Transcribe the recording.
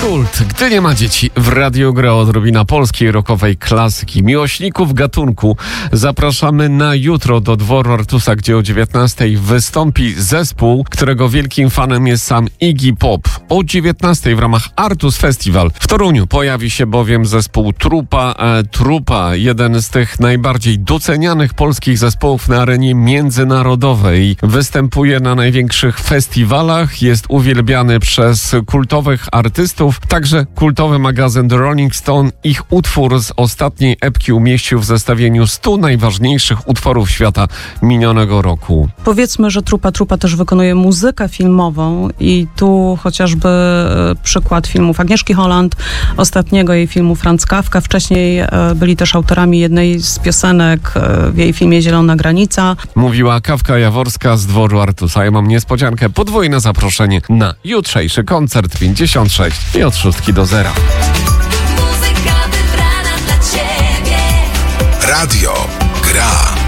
Kult. Gdy nie ma dzieci, w radiu gra odrobina polskiej rockowej klasyki. Miłośników gatunku zapraszamy na jutro do Dworu Artusa, gdzie o 19:00 wystąpi zespół, którego wielkim fanem jest sam Iggy Pop. O 19:00 w ramach Artus Festival w Toruniu pojawi się bowiem zespół Trupa, jeden z tych najbardziej docenianych polskich zespołów na arenie międzynarodowej. Występuje na największych festiwalach, jest uwielbiany przez kultowych artystów. Także kultowy magazyn The Rolling Stone ich utwór z ostatniej epki umieścił w zestawieniu 100 najważniejszych utworów świata minionego roku. Powiedzmy, że Trupa też wykonuje muzykę filmową i tu chociażby przykład filmów Agnieszki Holland, ostatniego jej filmu Franz Kafka. Wcześniej byli też autorami jednej z piosenek w jej filmie Zielona Granica. Mówiła Kawka Jaworska z Dworu Artusa. Ja mam niespodziankę, podwójne zaproszenie na jutrzejszy koncert 56 i od 6 do 0. Muzyka wybrana dla Ciebie. Radio gra.